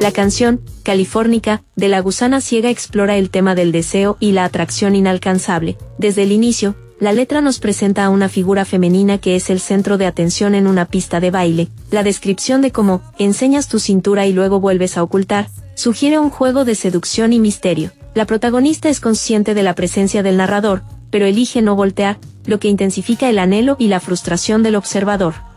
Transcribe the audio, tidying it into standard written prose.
La canción, Californica, de La Gusana Ciega explora el tema del deseo y la atracción inalcanzable. Desde el inicio, la letra nos presenta a una figura femenina que es el centro de atención en una pista de baile. La descripción de cómo enseñas tu cintura y luego vuelves a ocultar, sugiere un juego de seducción y misterio. La protagonista es consciente de la presencia del narrador, pero elige no voltear, lo que intensifica el anhelo y la frustración del observador.